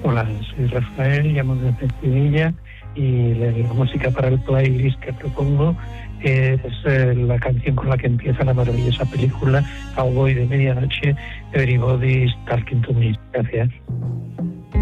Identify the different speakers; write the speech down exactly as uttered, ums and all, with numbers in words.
Speaker 1: Hola, soy Rafael, llamo desde Sevilla y la, la música para el playlist que propongo es eh, la canción con la que empieza la maravillosa película Cowboy de Medianoche, Everybody's Talking to Me. Gracias.